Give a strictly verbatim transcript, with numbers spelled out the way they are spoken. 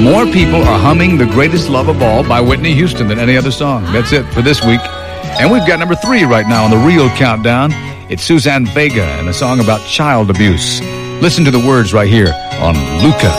More people are humming The Greatest Love of All by Whitney Houston than any other song. That's it for this week. And we've got number three right now on the real countdown. It's Suzanne Vega and a song about child abuse. Listen to the words right here on Luca.